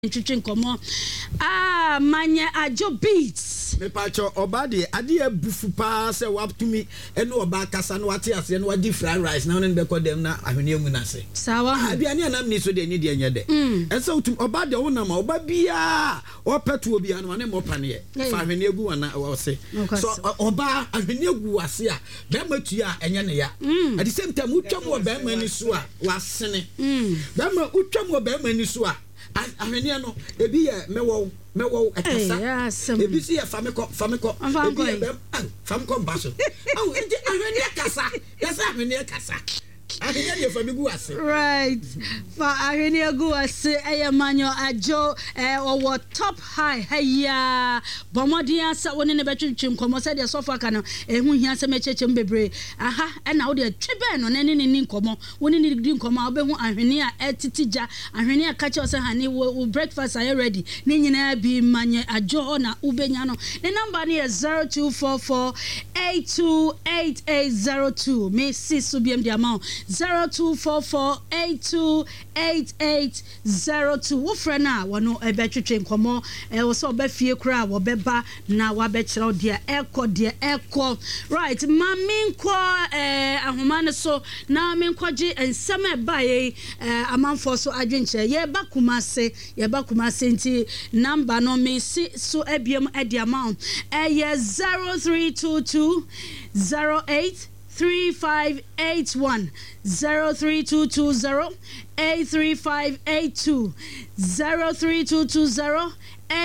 Twitwin komo manye ajo beats me pacho obade ade abufu pa se waptumi ene oba kasa no wate ase no wadi fried rice na won be kodem na ahwene emu na se sawa aduane anam ni so de ni de enye de ense utum obade wo na ma oba bia opetu obi anu ne mo pane fa ahwene egu wana wo se so oba ahwene egu wase a be matu a enye ne ya at the same time utwam wo be mani so a wasene be ma utwam wo be mani so a ahwene no ebi ye mewo ekasa ebi si ye famiko ebi ye famiko baso oh enti ahwene ekasa yesa ahwene ekasa ahwene ye famigu ase right fa ahwene egu ase eyemanyo ajo owo top high heya bomodian sa woni ne betwetwem komo se de sofa ka no ehu hia se mechechem bebre aha na wo de twebe no ne ni komo woni ni di komo obehu ahwene a etitija ahwene a kache ose hani wo breakfast are ready ni nyina bi manye ajo na ubenya no the number ni 0244828802 me sisu biem di amount 0244828802 wo frena wono ebetwetwe nkomo wo so obafie kura wo beba na wabekere de eko right maminko ahoma ne so na menkwaje ensem ebaye amanfo so adwenche ye bakumase nti number no me si so ebiem edi amount 0322 08 3581 03220 83582 03220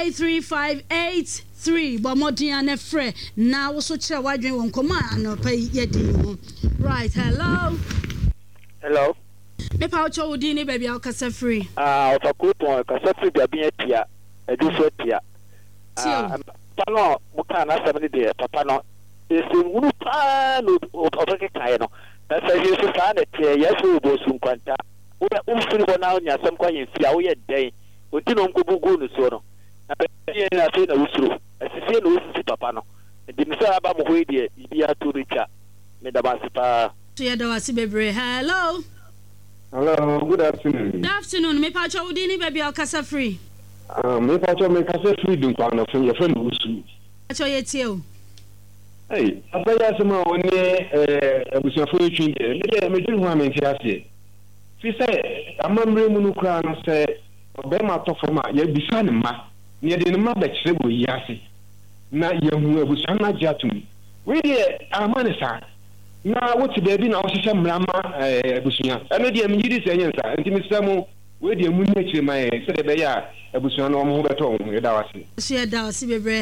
83583 bomodian ne frɛ na wo so kyerɛ wadwen won koma anopa yedi ho right hello me pa ocho udi ni baby al kasa free otakupon kasa free bia tia ediso tia pano muka na 7 de papa no ese ngunu pa no otake kai no na sa yesu sa na tie yesu obosu nkwanta wo umfiri bona onya sam kwa yemfia wo ye den otino nkobugu no so no na be na fe na usuro asisi na usisi papa no di misa aba mo ho die bia to richa me da basipa to ye da wasi bebre hello good afternoon. Good afternoon. Me pa cho udi ni baby al kasa free. Me pa cho me kasa free dun kwa no fe ye fe no usu. Cho ye tie o. Hey, abaya sema woni abusuafo etwi me dun ho amentia ase. Fi say amamre mu no kra no say obema to forma ye bisa ne ma. Ne de ne ma ba kire bo yi ase. Na ye hu abusuan na jatum. We de amane sa. Na woti baby na ohihye mrama abusuan ene de amyiri se nyensa enti misamo we de mu nyekire mai se de be ya abusuan no mo beto ho ye da wase se da wase bebre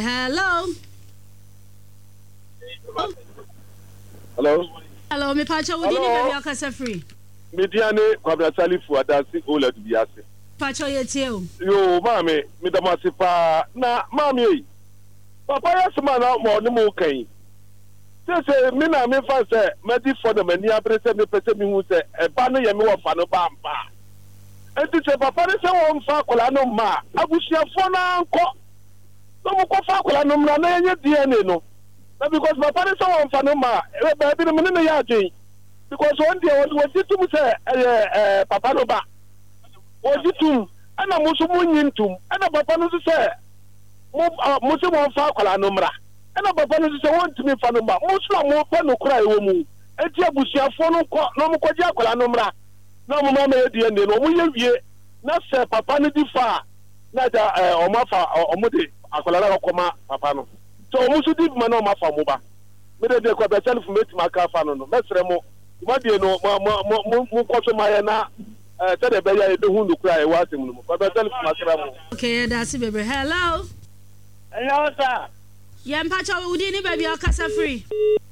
hello me pa cha wodi ni baby akasa free mediane kwabra salifu adasi olad biase pa cha ye tie o yo mame me da masipa na mame papa yasma na mo ne mo kan se me na me fa se medi for the mani abrese me pese mi hu se e ba no ye me wo fa no ba mpa enti se papa ne se wo mfa kola no ma abusuafo na nko no mo ko fa kola no mra na yenye DNA no na because papa ne se wo mfa no ma e ba bi no me ne ya adwen because one day wo jitum se papa no ba wo jitum ana musu munyintum ana papa no se mo se wo mfa kola no mra ena papa no se won timi fa no ba muslim mo pa no kura ewo mu enti abusuafo no ko no mo kwaji akola no mra na mo ma e die ne no mo ye wie na se papa no di fa na ja o ma fa o mo de akola na ko ma papa no so o musu di ma na o ma fa mo ba me de ko be self mate ma ka fa no no mesre mo ma die no mo ko so ma ye na te de be ya e de hu no kura e wa asem no ko be self ma kra mo okay that's baby hello sir Yampa cha udi ni baby akasa free.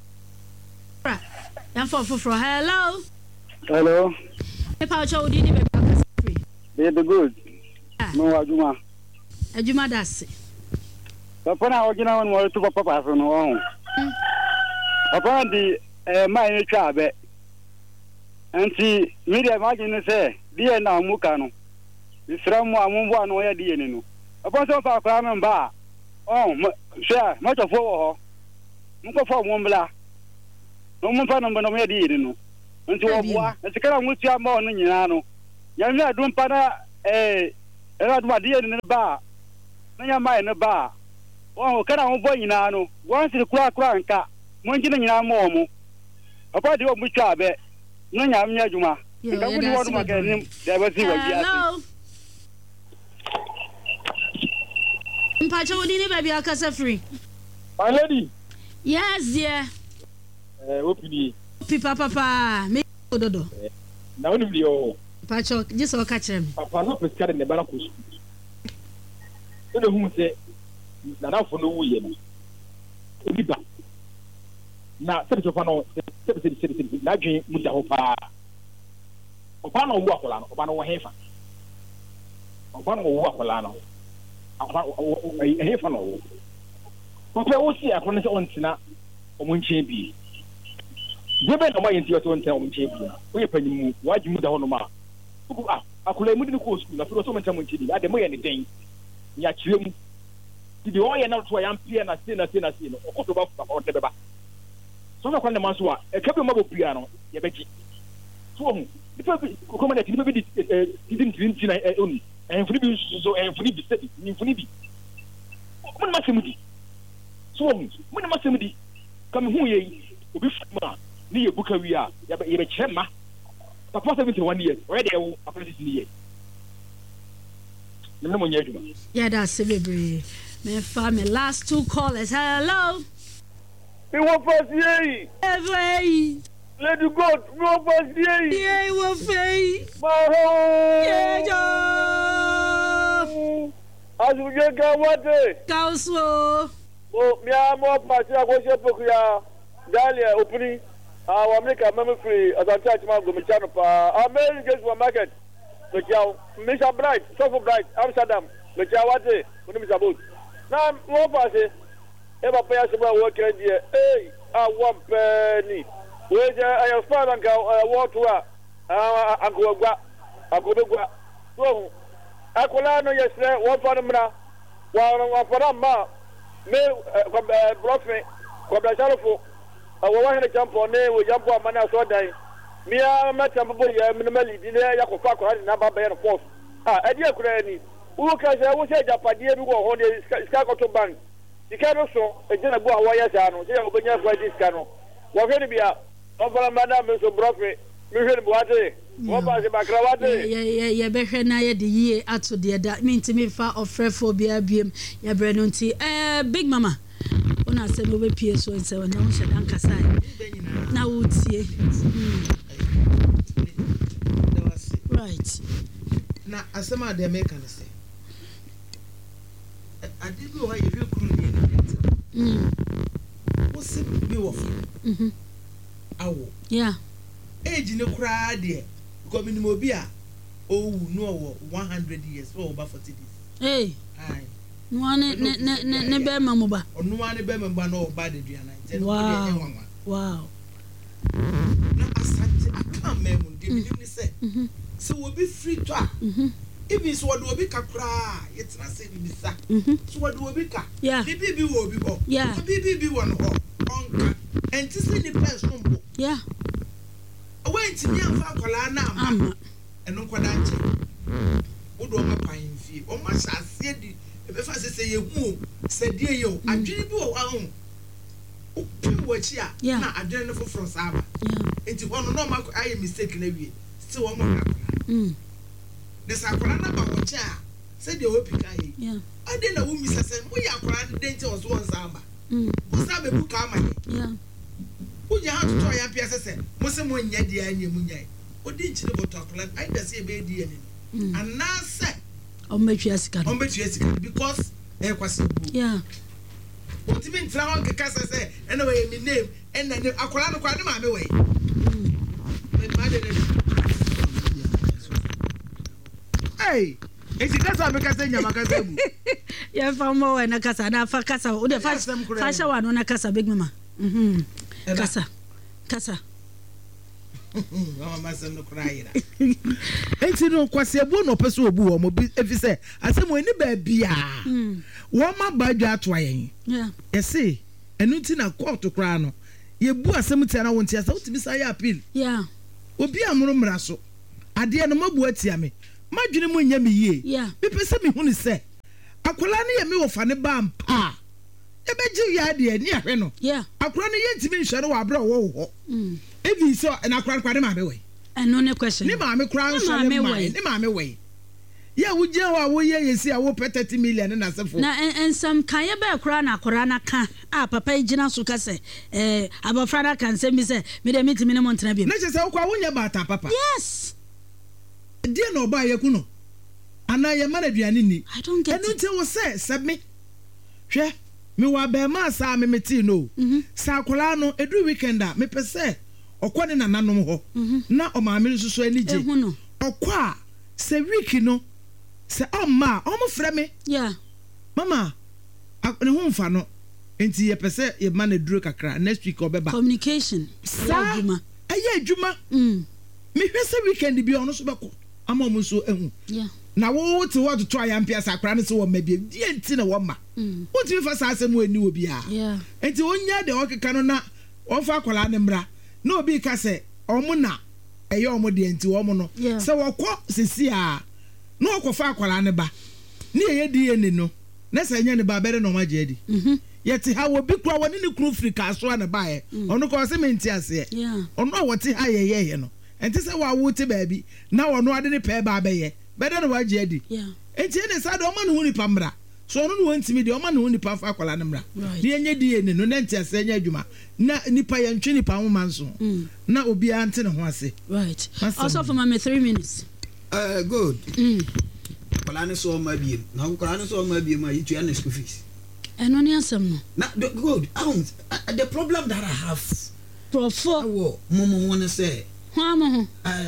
Yamfa foforo hello. Yampa cha udi ni baby akasa free. Baby good. No ajuma. Ajuma dase. Papa na ogina won mo to papa so no won. Papa di mai ni twa be. Anti media imagine say die na muka no. Isra mu amumbo anu ya die ni no. Papa so fa kwa memba. Sure, much of war. Nko for wombla. No mo fa no no me di no. Nti wo boa, e se kala mutu ama no nyina no. Ya nya dum pa na era duma die ne ba na nya mai ne ba o kana mo bo nyina no won siri kura nka mo ngi nyina mo mo papa de o mu twa be no nya amnya djuma nka woni wonu maka nim da ba si wa biya mpacho woni ne ba biya kasa free my lady yes dear opini papa me dodo na woni bi o pacho just o ka kire me papa no pescare ne bana ko ede hu se na na fo no wuye no ebi ba na se fa no se na dwen mu da ho pa oba no wu akola no oba no wo hefa oba no wu akola no hefa no papa wo si akona se ontina omunche bi Jebe na mai ntiyo to ntia omunche bi wo ye panimu waji mu da ho no ma akola mu di ko school na so menta munche bi ade mo ye ne den ya kirem di o ye na to ya mpie na se no okoto ba fa o tebeba so na kwan na manso a e kabe mabo pia no ye beji so hu dipa ko ma na dipa bi di na oni enfuni bi so enfuni bi se ni enfuni bi mo na masemudi so hu mo na masemudi kam hu ye obi fuma ni ye buka wi a ye be chema papa 71 years already e wo apprentice ni ye nemu mo nyaduma yeah that's celebrate me family last two callers hello we want first ye every let you go we want first ye yeah we fei yeah jo azu je ga wate kauso o mi amo pati agose pokuya dalia opuni wa America meme free azanti achima gomichano pa America supermarket Mechao, Mr. Bright, so Bright, Amsterdam, Mechao wate, when Mr. Boat. Now, one pass, ever pay us about working here. Hey, I want penny. Where's I have found and go walk to Agua. So, Acolano, yesterday, one for them now. One for them, ma, me, brought me, from the Salafo. I want to jump on there with jump on Mana so dying. Mia matambo ya minimally dinner ya kofa ko na ba be no force ade akura ni wo ka se wo se japadie bi go ho de ska ko to bank sika no so ejina bu awo ya sa no se ya obenya kwa di ska no wo fe ni bia o fara mada me so brofe mi hwe ni buate wo ba se bakra wate ye be hwe na ye de yie ato de da mi ntimi fa ofrefo bia biem ya bre no nti big mama ona se no be pie so nse ona wo hye dan kasa na wo tie right na asema de make an say I did know how you feel cool what's it be of awo yeah age ne kura de because minimum obi a oh no 100 years for over 40 days hey ai no ne be mamu ba onu ane be memba no ba de duana wow na asante aka memu de minimum say so we be free to even so do obi kakra yetina say bi bisa so do obi ka bibi wo obi ho bibi wo no ho onka enti say ni person bo yeah awenti ni amfa kwala na ama eno kwada nche wo do ma pan fie o ma hyase di e be fa say ye hu say die yo adwene bi wo wa ho o pi wo chi a na adwene no foforo saba enti ho no ma aye mistake na wie still wo mo the sakwara na ba wocha say de opika he ade na wo misa say mo ya kwara de denti ozo won samba ko sa be buka ama he wo ya ha to ya pia say mo se mo nya de anya mu nya odi nchi ne boto akwara ai da say be di ene ana say ombetua sika because kwase bu oti bi ntra ho keka say ene we mi name ene ne akwara no kwa ne ma me we ma de ne hey esi kasa me kasa nyama kasa bu ya famo we na kasa na fa kasa o de fa shawa no na kasa big mama kasa mama sem no kraira enti no kwase bu no pese obu wo mo bi efi se asem oni ba bia wo ma badwa ato ayen yesi enu ti na court kra no ye bu asem ti na won ti asa utimi sa ya appeal obi amuru mra so ade no mabu atia me madwene mu nya me yie yeah me pese me hu ne se akola ne ye me wo fa ne ba mpa e beji ya de ani ahwe no yeah akola ne ye ntimi nhwe no wa bra wo ho evi so na akola kwa ne ma me we eno ne question ne ma me kra nso ne ma me we ya wugye wo ye yesi a wo 30 million na sefo na ensam kan ye ba kra na akora na ka papa igina so ka se abofra na kan se mi se me de mitimi ne montena bi na che se wo kwa wonya bata papa yes die no ba ye ku no ana ye ma na duane ni I don't get eno nte wo se me hwe me wa ba ma sa me meti no sa akola no edu weekend a me pese okone na nanom ho na o ma me nsusu ani je okwa se week no se oma omo frɛ me yeah mama ne ho mfa no enti ye pese ye ma na duro kakra next week obeba communication sa aye adwuma me hwese weekend bi ono so beko ama omo so ehu yeah na wo te wo to ayampia sakra ne so wo mabie die enti na wo ma wo ti fa sa asem ani obi a yeah enti onya de okeka no na wo fa akwala ne mra na obi ka se omo na eye omo de enti wo mo no se wo kɔ sisi a na okofa akwala ne ba ne ye di ye ne no na se nya ne ba bere no ma je di yeti ha wo bi kura woni ne kru free ka so na ba ye ono ko se menti ase yeah ono wo ti ha ye no enti se wa wo ti ba bi na wono ade ne pe ba ye bere no wa je di yeah enti ne sa de o ma no hu ni pa mra so ono no ntimi de o ma no hu ni pa fa akwala ne mra ne nya di ye ne no na enti ase nya adwuma na nipa ye ntwe nipa ho manso na obi ante ne ho ase right also for my 3 minutes good Kolani so ma biem na kolani so ma biem a yitu na school fees eno ni asem no na good the problem that I have profo momo won say ho mo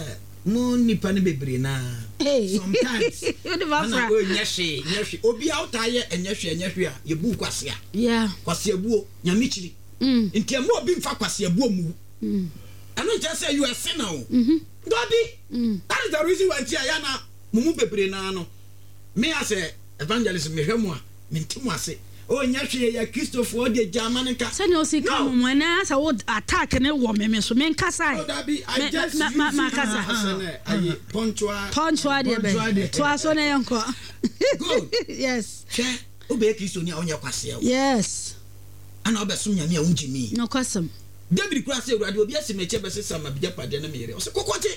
mo nipa ne bebre na sometimes you the vafra nyehwe obi outaye nyehwe a ye bu kwase a yeah kwase abuo nyamichiri ntia mo obi mfa kwase abuo mu anu ntia say you are sinner o Daddy, that is the reason why I na mumu bebre na no. Me as a evangelist me hwemu a me ntimo ase. O nya hwe ya Christopher de German ka. Say no see come mo na say would attack ne wo me so me nkasa. Oh Daddy, I just ma kasa. Aye punctual de be. To aso na yanko. Good. Yes. Che, o be Christo ni onya kwase o. Yes. Ana obeso nya me a unjimi. No kwasem. David Cross urade obi asemeche bese sama bia pade na meyere o se kokote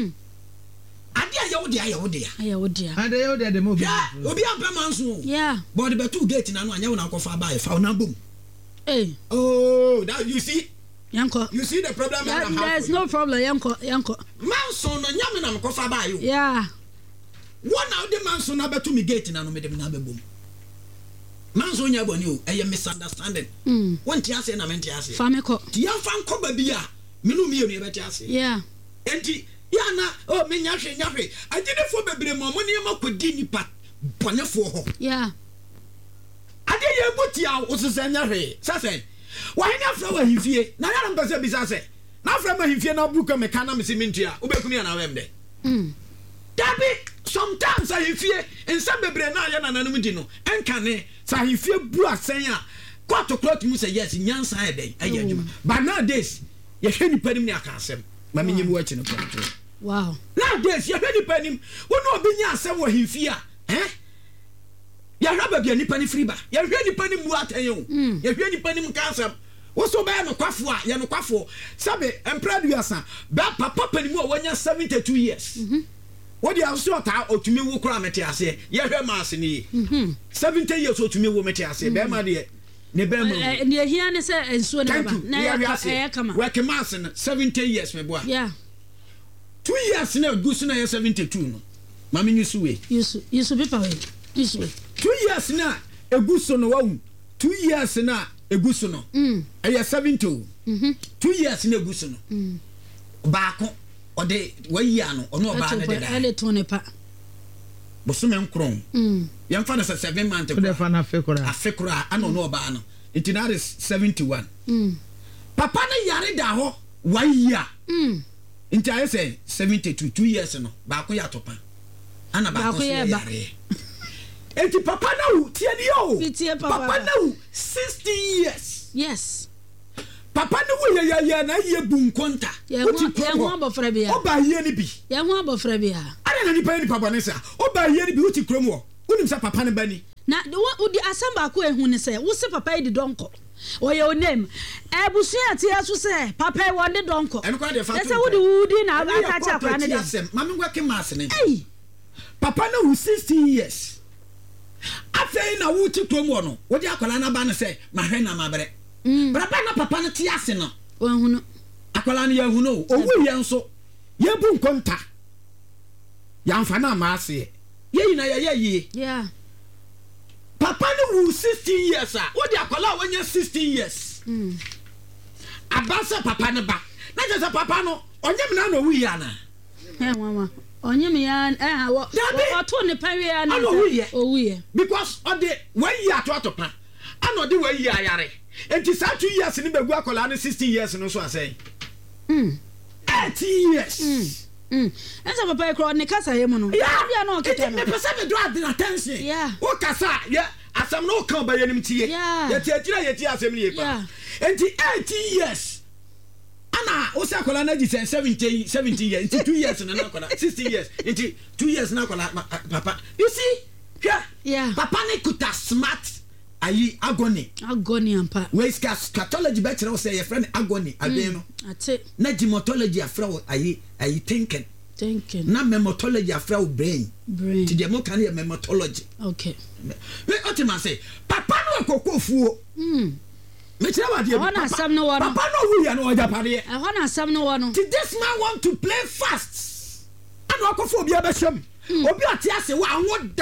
ade aye wo dia ade de mo bi obi ampa manso yeah but the two gate na no anya wo na kofa ba e fa na bom oh that you see yanko you see the problem that I have there's no problem yanko manso no nya me na kofa ba yo yeah one now the manso na betu mi gate na no me dem na be bom manso nya boni o eye misunderstanding wonti ase na menti ase fameko ti ya fan ko ba bia menu mienu e beti ase yeah enti ya na me nya hwe agidefo bebre mo mo ne makodi nipa bonefo ho yeah ade ye buti a osese nya hwe sase wa nya fra wa hifie na ya mpese bi sase na fra ma hifie na buka me kana me simintua obekunu ya na wemde dabi sometimes I fear in some bebre na ya na nanum di no enkane sa hifie bu asen a kwato klot mu say yes nyansa e den aye adwuma but nowadays ye hwe ni panim ni aka asem ma me nyimu achi no kwato wow nowadays ye hwe ni panim wono obi nya asem wa hifie a ya haba bia ni pani friba ye hwe ni panim bu atenyo ye hwe ni panim ka asem woso ba no kwafo a ye no kwafo sabe empraduasa ba papa panimu a wanya 72 years what do you have so ta otumi wo kura mete ase ye hwe maase ni 70 years otumi wo mete ase be ma de ne be ma ne hia ne se ensuo ne ba na ya kama work maase 70 years me boa yeah 2 years na gusu na 72 no mama nyusu we yusu paper we yusu 2 years na eguso no wa 2 years na eguso no eye 70 2 years na eguso no baako ode wayi ano ono ba na de da ele tone pa bosome nkron yamfa na 7 months ko de fa na afekura ano no ba no it now is 71 papa na yare da ho wayi a nti aye say 72 2 years no ba ko ya topa ana ba ko yare enti papa na wu tie ni yo papa na wu 60 years yes papa ne wo ye na ye bu nkonta ye ho abofra bia oba ye ni bi ye ho abofra bia are na nipa nipa bɔne sa oba yie ni bi wuti krom wo wonim sɛ papa ne bani na wodi asɛm baako ehu ne sɛ wo se papa yi di dɔnkɔ oye o name ebusua ate aso sɛ papa yi wɔ de dɔnkɔ ɛsɛ wodi na aka cha pra ne de mame ngwa ke mas ne papa na wo 16 years afei na wuti krom wo no wodi akwala na ba ne sɛ mahwɛ na mabrɛ papa na papa ne te ase no wo hu akwala ne ya hu no owu ye nso ye bu nkonta ya mfa na ma ase ye yina ye ye yeah papa no wu 16 years wodi akwala wonya 16 years abasa papa ne ba na je se papa no onyem na no wu ya na mama onyem ya wo to ne pa wi ya na owu ye because ode 1 year to pa ana ode 1 year ayare enti sa 2 years ni begu akwala no 16 years no so asɛn 18 years Esa papa ekro ne kasa ye mu no. Bia na okete no. Me pese me do ade attention. O kasa ye asam no kan ba yenim tie. Ye tie tira ye tie asam ni ye pa. Enti 18 years. Ana o se akola na ji 17 years. Enti 2 years na akola 16 years. Enti 2 years na akola papa. You see? Yeah. Papa ne kuta smart ayi agony ampa we scatology be kire wo say your friend agony adwen no ate na gemotology afra wo ayi thinking na memotology afra wo brain ti dem kan ye memotology okay we otima say papa no kokofuo me kire wa de papa no wu ya no ojapade e ho na asam no wo no this man want to play fast and okofo obi abehwam obi ate ase wo anwoda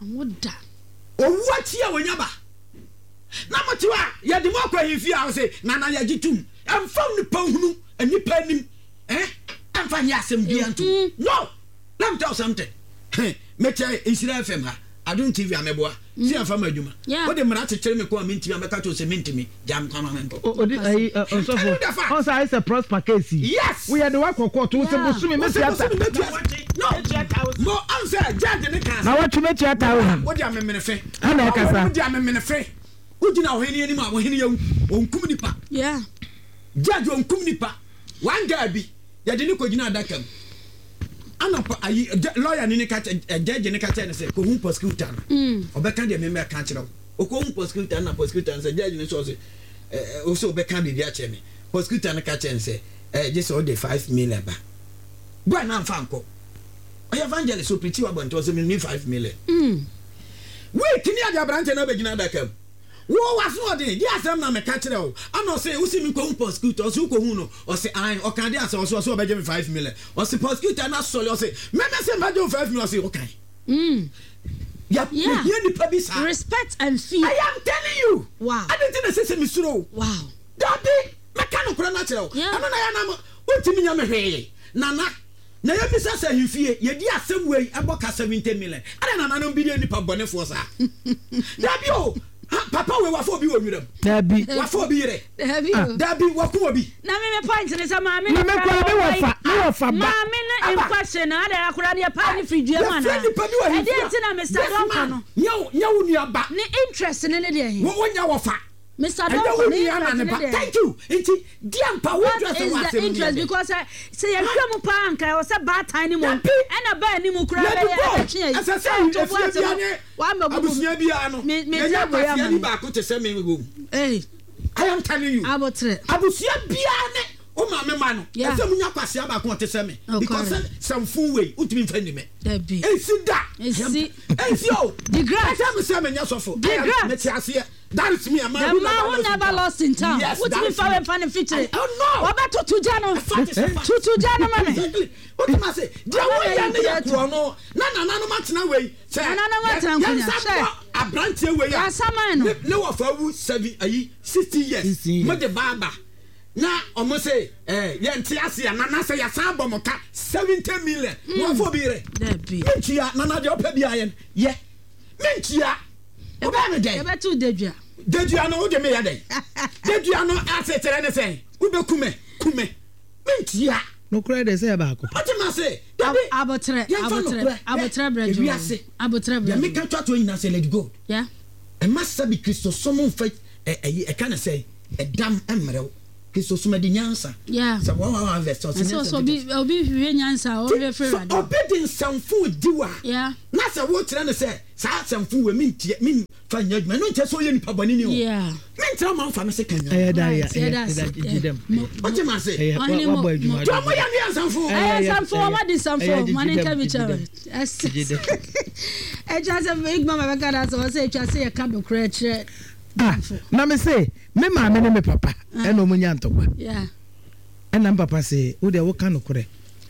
owu achi a wonyaba na motiwa ya di mo kwa himfi a wo say nana ya gitum emfam ni panhunu anipa nim emfa nya asem bia nto no let me tell you something me tell Israel FM ha adun TV ameboa si emfa madwuma wo de mra chechere me ko amintimi ameka to se mintimi jam kwa mamento odi ai osofo on say is a prosper case yes we are the work of court we say bosumi me tiata no mo answer judge ne kan na what me tiata wo de amemene ana kasa wo de amemene ujina oheni ani ma oheni ya onkum nipa yeah judge onkum nipa wan guy bi ya de ni ko gina adakam ana ayi lawyer ni ka judge ni ka ne say ko hu prosecutor no obeka de me ka kire o ko hu prosecutor na prosecutor say judge ni so say o so obeka bi dia che me prosecutor na ka che say just all the 5 million ba boy na mfa nko o evangelist so preach wa bonto say me 5 million we kini ade branch na be gina adakam wo waso de di asem na me ka kire o ana say usi mi ko prosecutor so ko hu no o say an o kan de asem o so be give me 5 million o say prosecutor na so o say me say be give 5 million o say okay yeah ni pabisa respect and fear I am telling you wow I didn't say me suro wow daddy me kan no kura na kire o ana na ya na untimi nya me hwe nana na ya bisa sa hifie ye di asem wei aboka 70 million ana nana no bi ni pa bone fo sa daddy o papa we wafo bi wo nwuram dabi wafo bi yire dabi wako bi na me point ne sa ma me me kwa me wafa ba ma me na impression na ada akura de pa ni fridue ma na e dey tina Mr. Donko no nyawo nua ba ni interest ne de he wo nya wafa Mr. Donko ni thank you enti diampa wo dress wa say interest because say you come pa anka o say bad time ni mo e na ba ni mo kura be ya twe asase wa me go abusia bia no me nya ba ni ba ko te se me go I am telling you abotre abusia bia ne o ma me ma no e se munya kwase aba ko te se me because some fool way utimi mfa ni me ensi o the grass am se me nya sofo me ti ase that is me am who never lost in town what me fa we feature no oba tutu jano man what you must say dia wo ya ne ya kro no na no matena we say na matena kunya say abrantie we ya saman no ne wo fa wu 60 years mo de baba na omo say ye nti ase ya na say ya san bomoka 70 million no fo bi re mentia na de opa bi ayen ye mentia e ba me dey e ba tu dedua no wo de me ya dey dedua no asetere ne say wo be kume mentia no kura de say ba ko otima say abotre brejo ya me ka twa to nyina say let go yeah e massa bi Christo someone fa e can say e dam emrew kiso suma di nyansa sa wa invest so obi hwe nyansa o hwe free radio obi din samfu diwa na sa wo kire ne se sa samfu we min fa nyadwuma no nche so ye nipa bani ni o min tira man fa me se kanya dem o ti ma se wa boy adwuma to mo ya ni samfu wa di samfu man ka bi chawe e just a big mama be kada so say twa say e ka do kra kire na me say me ma me ne me papa e no mu nya ntokwa and na papa say wo de wo ka no kore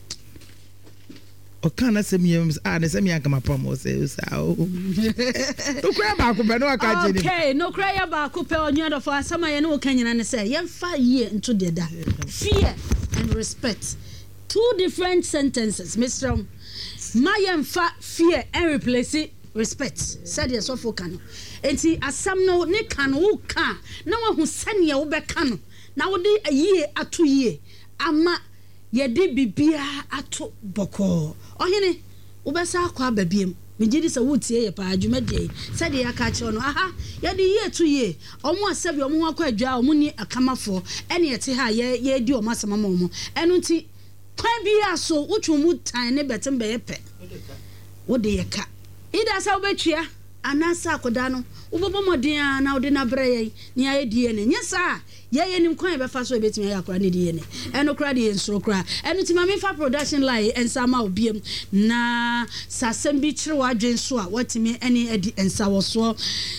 o ka na se mi na se mi aka ma pam o say o sa o kore ba ko be no aka je ni okay no kore ya ba ko pe onyo do for asama ye no ka nyina ne say ye fa ye into the da fear and respect, two different sentences. Mr. Mayan fa fear and replace it respect. Said yes of Okano. Enti asam no ne kan wo ka na wa hu sane wo be kan na wo de aye ato ye ama ye de bibia ato boko ohene wo be sa akwa babiem mejidi se wo tie ye pa adwumade said ye aka che no aha ye de ye to ye omo asabi omo akwa adwa omo ni akamafo ene ye te ha ye di omo asama mo enu nti kwan bia so wotwumu tan ne betem be ye pe wo de ye ka ida sa wo betwia anasa akoda no ubobomodin na ode na breye ni aye die ne nyesa ye nim kwan be fa so betimi ya akora ne die ne eno kra de ensoro kra eno ti mame fa production line ensa ma obiem na sasem bi kire wa adwen so a watimi ene edi ensa wo so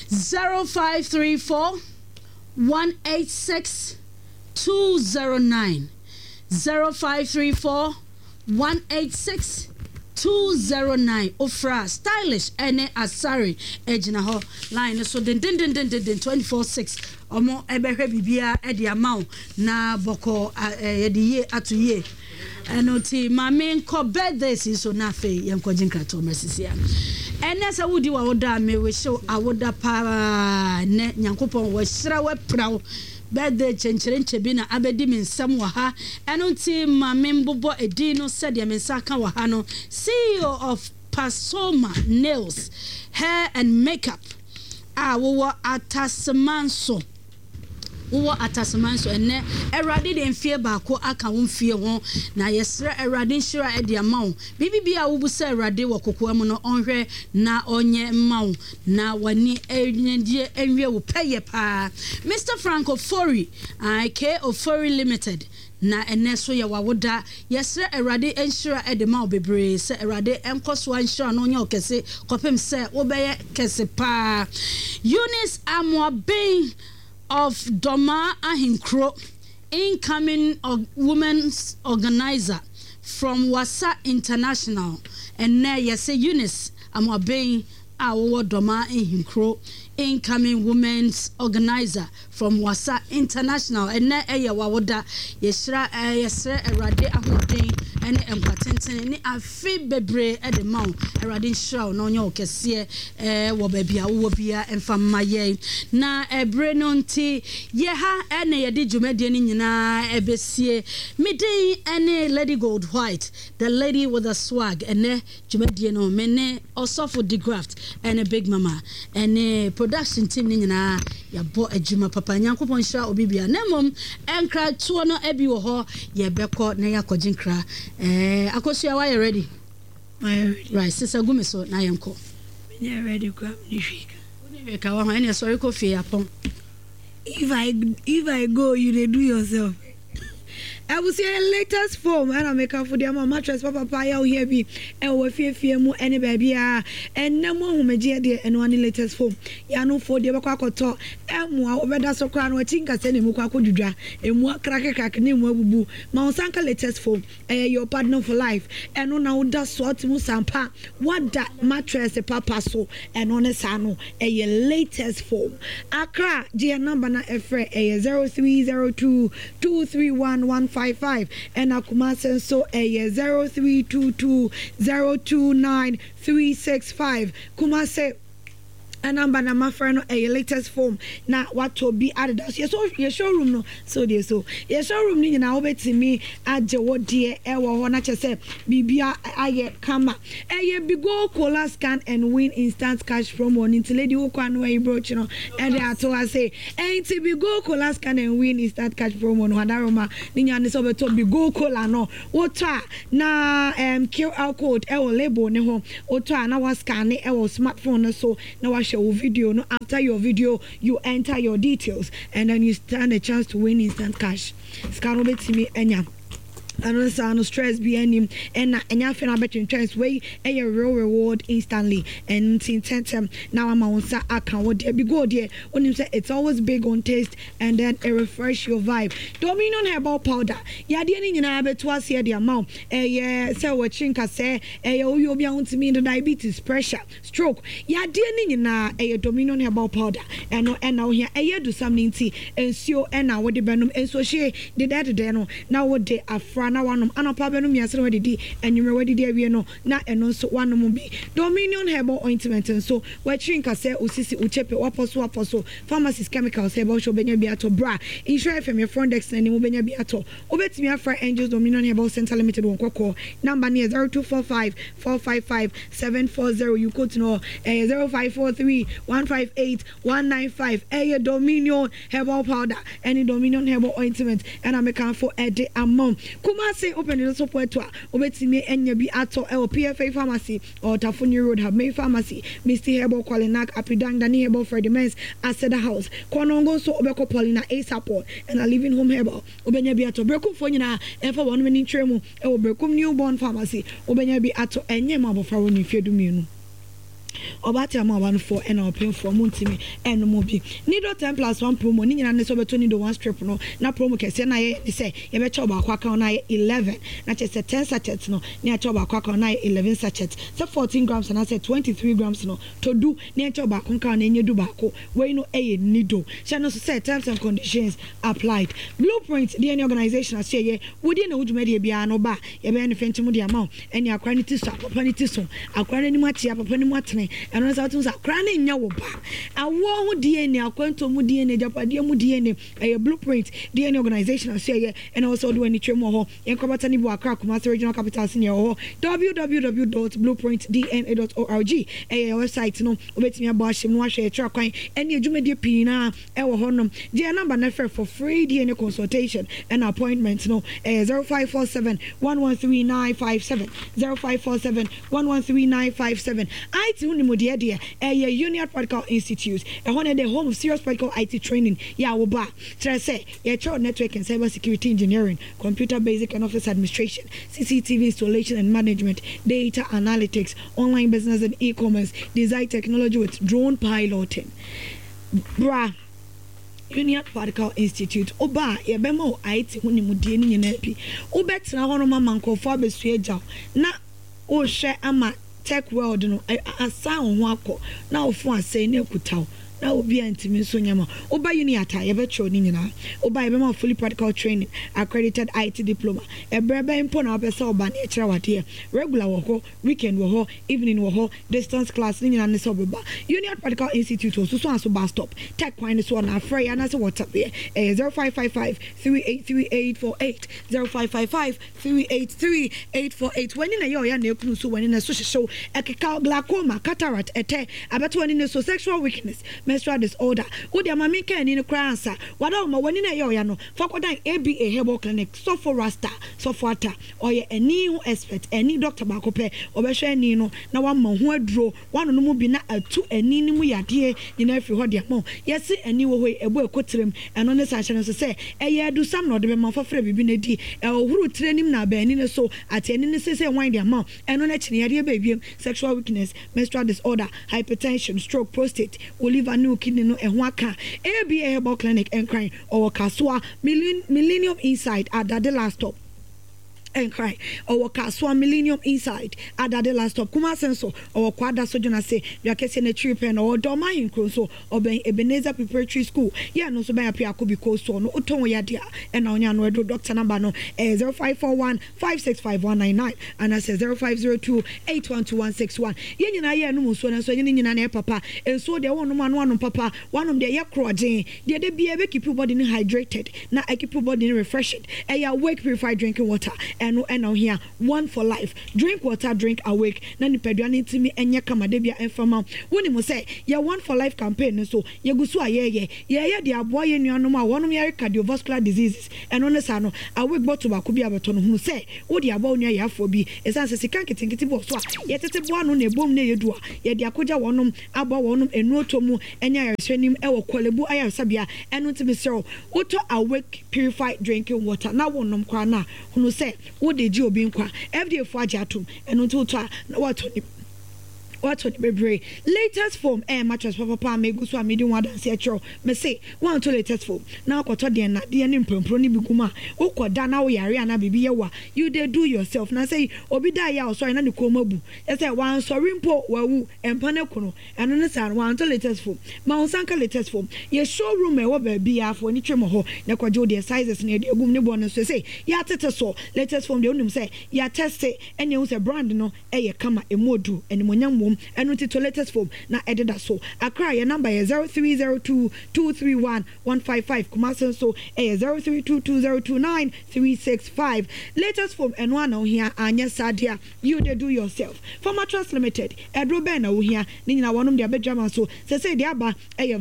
0534 186 209 0534 186 209 ofra stylish ene asari ejina ho line so den 24/6 omo ebehwe bibia e de amount na boko ye de ye atuye enoti mame nko birthday so na fe yenko jinkrato mesisia ene sa wudi wa woda me we show awoda pa ne nyankopon wo hira we prawo birthday chencherenche bi na abedi min nsam wa ha eno nti mame mbobo edi no said ya mensa ka wa ha no CEO of Pasoma Nails Hair and Makeup wo atasemanso ene erade de mfie baako aka wo mfie ho na yesra erade nhira e de amawo bibibia wo bu se erade wo kokoa mu no onhwe na onye mawo na wani enyedie enwie wo peye pa Mr. Frank Ofori IK Ofori Limited na eneso ye wawoda yesra erade enhira e de mawo bebre se erade enkoso enhira no onye okese kopem se wo beye kese pa Eunice Amoaben of Doma Ahinkro, incoming women's organizer from Wasa International, and now yes, Eunice Amoaben our Doma Ahinkro, incoming women's organizer from Wasa International, and now wawoda yesra erade ahoden ene empatenten ni afi bebre e de maw erade nhira no nya okese wo babia wo bia emfa maye na ebre no nti ye ha ene ye de dwumade ni nyina ebesie midin ene Lady Gold White, the lady with a swag, ene dwumade no mene osofo the graft ene Big Mama ene production team ni nyina ya bo adwuma papa nyankopon hira obibia na mom enkra tuo no ebi wo ho ye beko na yakojinkra akosia why you ready? Right, sister Gumiso na yanko. Me ready grab ni shika. We ka wa any sorry ko fie apon. If I go you dey do yourself. I will say latest form and I make up for the mattress papa ya here be and we fear mu any baby and no more humeje there and one latest form ya no for the bakwakoto emu obeda so kra no tinka se ne mu kwakodudwa emu krakekrak ne mu abubu ma onsanka latest form your partner for life and no na woda sort mu sampa wada mattress papa so and on sa no latest form akra dia number na efre 0302 231 55 and Akumase so 0322 029 365 Kumase and number na my friend a latest form na what to be added us your showroom no so dey so your showroom ni na obetimi agye wo de e wo ho na che say bibia aye kama eye bigo cola scan and win instant cash promo until lady wo kwa no e broach no and they to say enti bigo cola scan and win instant cash promo no hadaroma ni nya ne so beto bigo cola no wo ta na QR code e wo label ne ho wo ta na wa scan e wo smartphone no so na wa share video no after your video you enter your details and then you stand a chance to win instant cash scan obetimi enya and no stress be any and enya fe na betting chance way a real reward instantly and tentem now I'm on sa account what there be go there when you say it's always big on taste and then it refresh your vibe Dominion herbal powder ya de ni nyina beto ase the amount yeah say we chinka say you obi want me the diabetes pressure stroke ya de ni nyina Dominion herbal powder and now here do something tea ensuo and now what the benum enso she the that no now what they afra na wanom anapa benum yasere wadidi enwumre wadidi awie no na eno nso wanom bi Dominion herbal ointment nso wachinka say osisi uchepe waposo pharmacies chemicals herbal shop benya bi ato bra insure FM your front desk na ni mo benya bi ato obetimi afra Angels Dominion Herbal Center Limited won kokko number near 0245 455 740 you could know 0543 158 195 Dominion herbal powder any Dominion herbal ointment and I'm making for a day amount Kumasi open the support to obetimi enya bi ato PFA pharmacy or Tafuni Road have May pharmacy Misty Herbal Kwalinak Apidang Dani Herbal for the men's Aseda House Konongo so obeko Paulina A support and a living home herbal obenya bi ato brekum fo nyina e fa won mani tremu e brekum newborn pharmacy obenya bi ato enye mabo fa woni fieduminu Obati ama for and open for Muntimi and Mobi. Nido 10+1 promo, Nina Nesobeto Nido 1 strip no, na promo can say, say, Yabechoba Quaka na 11, not just a 10 sachets no, near Choba Quaka na 11 sachets, so 14 grams and I said 23 grams no, to do near Choba Conca and you do bako, where no a nido. Channel say terms and conditions applied. Blueprint, the organization, I say, yeah, would you know which media be no bar, your benefit to the amount, and your quantity stop upon it so, a quantity much up upon what. And as I was a cranny yawa. I want DNA, quantum DNA, Japadia DNA, a blueprint, DNA organization, I say, and also do any tremo, and Kobatani Boaka, Master Regional Capital Senior, www.blueprintdna.org, a website, no, with me about him, wash a truck, and you do media pina, our honum, dear number never for free DNA consultation and appointments, no, 0547 113957, 0547 113957. I too dear Union Practical Institute and one of the home of serious practical IT training woba say your network and cyber security engineering, computer basic and office administration, CCTV installation and management, data analytics, online business and e-commerce, design technology with drone piloting. Union Practical Institute oba yebemo IT huni mudie ni nyenepi obetra hono mama nkofo abesueja na o hwe ama tech world no asa ho akọ na ofo asai na ekutaw na obi antimi so nyama oba uniata ye betro ni nyina oba ye be fully practical training accredited IT diploma ebrebe impo na opesa oba na ekira wade regular wo ho weekend wo ho evening wo ho distance class ni nyina ne so beba Union Practical Institute so so bus stop tech wine so na free na so WhatsApp there 0555 3838848 0555 3838848 when na yo ya na ekunu so when na so show ekeka glaucoma cataract ete abeto when na so sexual weakness menstrual disorder odi amami kan ni kransa wada ma wani na yo no fakodan ABA herbal clinic so for rasta so for ata oye any expert any doctor ba ko pe obehwe ani no na wa ma ho aduro wano no mu bi na atu ani ni mu yade ni na afi ho de mo yesi ani wo ho ebo ekotrem eno ne sa hye no so se eye adu sam no de be ma fafra bibi na di ohuru trenim na ba ani ne so atani ne se wan de ma eno na chine yade ba biem sexual weakness menstrual disorder hypertension stroke prostate liver no kidney no ehwa ka ABA herbal clinic and crying or kaswa millennium inside at the last stop and cry or Kaswa Millennium Inside Adade last stop Kuma Senso or Quada Sojana say Yakesi trip and or Doma in Cronso or Ben Ebenezer Preparatory School. Yeah, no so by a Piacobi Coast no Uton Yadia and Onyan Wedo Dr. Nambano 0541 565199 and I say 0502 812161. Yen I no so so yin papa and so there one papa one of the yakroje they be able keep your body hydrated na keep your body refreshed and you awake purified drinking water and now here one for life drink water drink awake na ni peduane timi enye kama de bia enfama woni mo say ya one for life campaign so ye gusu ayeye ye de aboa ye nuanom a wonom ye cardiovascular diseases and on sa no awake bottle ba ko bia beto no hu say wo de aboa nua ya afo bi esan se sika nketenkete bo so a ye tete boa no na ebom na ye du a ye de akoja wonom aboa wonom enu otomu enya yahwenim e wo kwalebu ayasabia enu ntimi sero woto awake purified drinking water na wonom kwa na hunu say wo de ji obi nkwa FDA fo agye atom enu nti woto What's bebre latest form mattress papa me go so amedi one dance atro me say one to latest form na akoto de na de ne mprompro ni biguma ukoda na wo yare ana bibi yewa you dey do yourself na say obi da ya sorry na ne komabu e say one sorry mpo wawu empane kuno eno ne san one to latest form ma unsanka latest form ye showroom e wo ba bia afo ni twemo ho na kwaje de sizes na de egum ne bo no so say ya tete so latest form de onum say ya test ene hu say brand no e kama emodu ene monyam and with the latest form na edida so Accra your number is 0302 231 155 Kumasi so 0322 365 latest form and one on here anya sadia you dey do yourself for Mattress Limited edro ben na wo here ni nyina wonom de abedwama so say de aba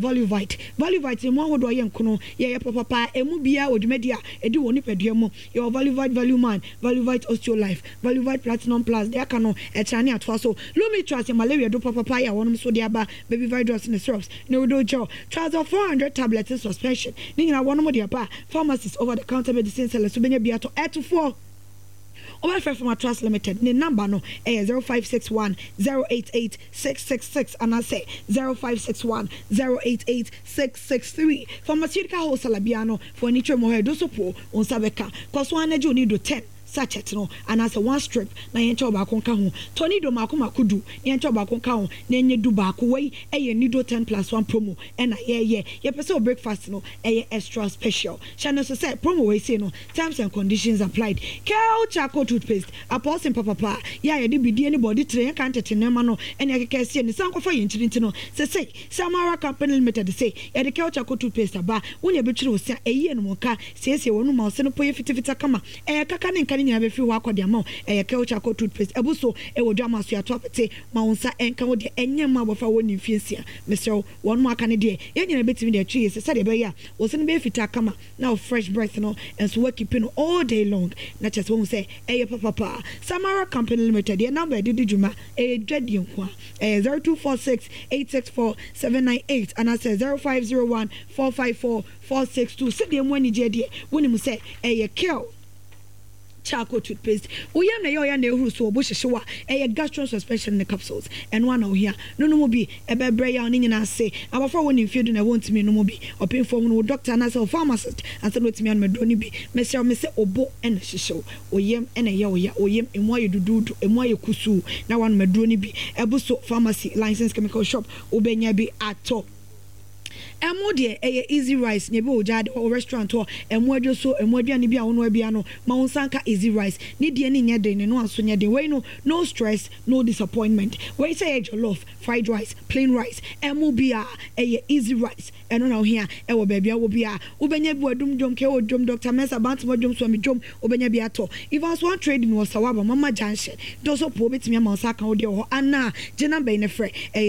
Voluvite mo hodo ye nkono ye papa emu bia odumedi a edi woni pedua mu your Voluvite Value Man Voluvite Osteo Life Voluvite Platinum Plus de aka no e chane atwa so Lumi Trust malaria do papa ya wonom so de aba baby virus in the syrups no do jo trouser 400 tablets suspension ni nyina wonom de aba pharmacies over the counter medicine sellers so benya bia to 84 Over from Mattress Limited, the number no 0561 088 666 and I say 0561 088 663. Pharmaceutical wholesale biano for nitre mohe do support on sabeka. Cause one you need to 10. Sachet no and as a one strip na yencho ba konka ho tonido makudu yencho ba konka ho na enye du ba ko wei eye nido 10+1 promo e na ye pese breakfast no eye extra special channel so say promo we say no terms and conditions applied Kel Charcoal toothpaste apostle papa ya ye de bidie ni body train kan tete no ma no ene keke sie ni sankofa ye nchiri ntino say Samara Company Limited say ye de Kel Charcoal toothpaste aba wonya betwire wo sia eye no monka siesie wonu ma wo se no poye fitifita kama kaka ne nka nyina be fi wa akodi ama Kel Charcoal toothpaste ebuso e wodwa so ya topete ma wonsa enka wo de enyem abofa woni mfiensia mesrew won mo aka ne de ye nyina betimi de twi se de be ya wo se no be fita kama na fresh breath no and so work keeping all day long na just won say papa Samara Company Limited the number didi juma dwadi nkwa 0246 864 798 and I say 0501 454 462 se de mo ani je de woni mu say Kel Charcoal toothpaste. We am na yo ya na ehuru so obo hyehyewa gastro suspension in the capsules and one out here. No mo bi ebebre ya oni nyina se. Abafra woni mfiedu na won timi no mo bi. Open form no doctor na so pharmacist and so wetimi an medro bi. Me se obo en hyehyew. Oyem en ye oya oyem emu aye dududu emu aye kusu na one medro bi. Ebuso pharmacy license chemical shop obenya bi ato. Emo de easy rice ne be ojade or restaurant or emo adwo so emo aduane bia wono bia no ma wonsanka easy rice ne de ne nya den no anso nya den we no stress no disappointment we say jollof fried rice plain rice emo bia easy rice eno na ohia e wo bia wo bia ubenya bi wadum dom ke odom Dr. Mesa Bantam dom so mi dom ubenya bia to if as one trade no sawaba mama junction do so po betimi ma nsaka wo de ho ana je number ne frɛ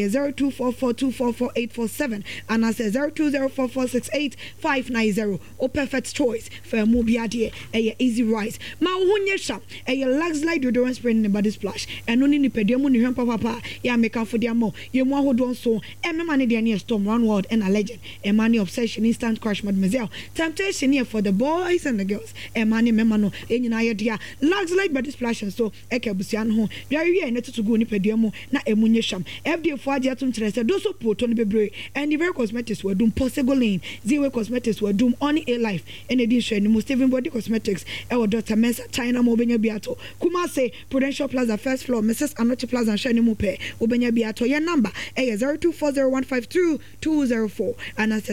0244244847 and I say 0204468590 o perfect choice for mo bia de easy rice ma wo nye sha Lux Light deodorant spray in body splash eno ni nipadua mu ni hwem papa ya make for dia mo ye mo ahodo so emema ne de ne storm round world and a legend Emani obsession instant crush mademoiselle temptation here for the boys and the girls Emani memano enyina ye dia Lux Light body splash so ekebusian ho wiawie ne tutugo ni padua mu na emunye sham FDA fo age atum kire se do so poto ne bebre and the very cosmetics wadum Posegolane, Zero Cosmetics wadum Oni A Life, and edition Mo Steven Body Cosmetics, our Dr. Mensa China Mobenya Biato, Kumase Prudential Plaza first floor, Mrs. Anochi Plaza and Shani Mupe, Obenya Biato. Your number 0240152204 and that's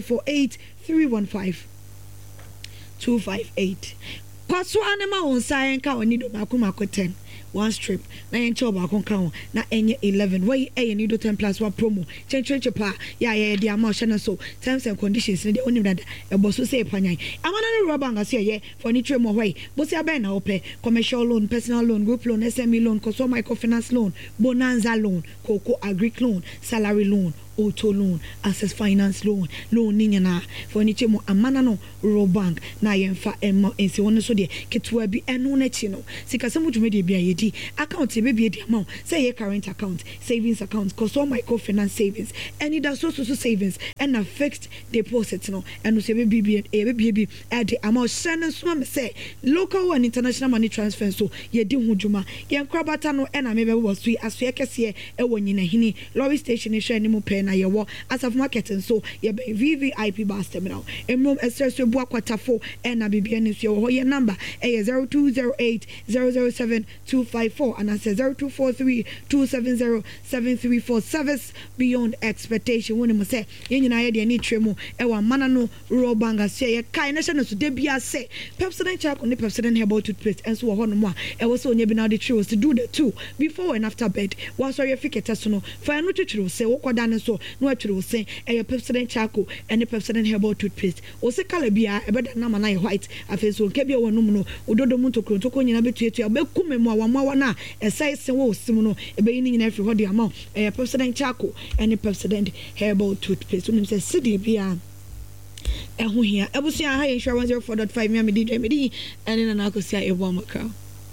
0248315258. Kwaso anema on sign ka oni do mako 10. One strip na yencho ba kon kan na enye 11 wey ni do 10 plus 1 promo chenche pa ya di ama hye so terms and conditions ne onim dada e boso say panyan amana no rubber nga say ye furniture mo wey bosi aben na ope commercial loan, personal loan, group loan, SME loan, consumer microfinance loan, bonanza loan, cocoa agric loan, salary loan, auto loan, access finance loan ninyana furniture mo amana no Royal Bank na yemfa emma ensi won so de ketwa bi eno na chi no sika samu dwuma de bia yedi account e be bi de amount say ye current account, savings account, consumer microfinance savings, any that so savings and a fixed deposit no eno se be bi at the amount send so me say local and international money transfer so yedi ho dwuma yen krabata no ena me be wo so aso kese e wo nyina hini lorry station e hwe ni mo pe na yewo as of marketing so ye VVIP bus terminal emrom esreso bu akwatafo na bibia ni so ho ye number 0208007254 and that's 0243270734 service beyond expectation when mo say ye nyina ye de ni twemu e wa mana no Royal Bank say ye kai na hye no so de bia say Pepsodent charcoal ni Pepsodent herbal toothpaste enso ho no mo a e wo so onye bi na the tree was to do the two before and after bed was sorry fikete so no fa no twetwere say wo koda ne so no atwere say e Pepsodent charcoal and the Pepsodent herbal toothpaste o se kala bia e beda na mana white afeso nke bia wonum no ododo mu tokro toko nyina betuetu abekum mu awamwa na esai se wo sim no e be yin nyina afri ho de ama e Pepsodent charcoal and the Pepsodent herbal toothpaste unim say sidi bia ehu hia ebusia ha insurance 104.5 me amedi ene na akosia ebo amaka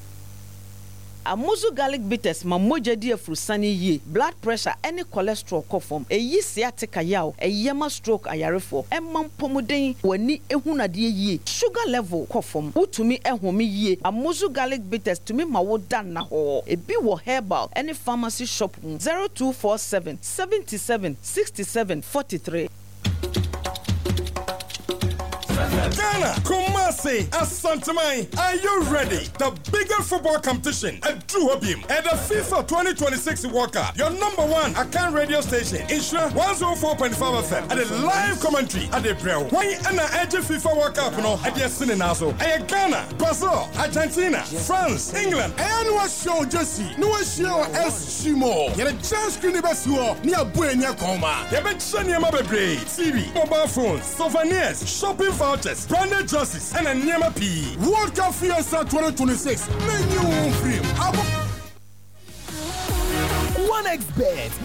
Amuzu garlic bitters ma moja di afrusani ye blood pressure any cholesterol kofom eyi sciatica yaw eyema stroke ayarefo emam pomuden wani ehunade ye sugar level kofom utumi ehome ye Amuzu garlic bitters tumi ma wo dan na ho ebi wo herbal any pharmacy shop 0247 77 67 43. Ghana, Kumasi, Asantamai, are you ready? The biggest football competition at Duhobim at the FIFA 2026 World Cup. Your number one Akan radio station, Ishra 104.5 FM, and a live commentary at the Brel. Why and the FIFA World Cup no at the Sininazo? At Ghana, Brazil, Argentina, France, England, and what show Jesse? No show S. Shimo. You're a chance screen the best near Buena Coma. You bet Shania Mabebre, TV, mobile phones, souvenirs, shopping vouchers, branded jerseys, and a Nyama P. World Cup Fiesta 2026. Menu free. 1xBet.